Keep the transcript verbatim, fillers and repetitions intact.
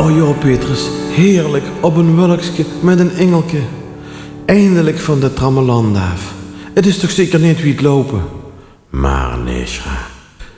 Oh joh, Petrus, heerlijk op een wolkje met een engelke. Eindelijk van de trammeland af. Het is toch zeker niet wie het lopen? Maar nee, schat.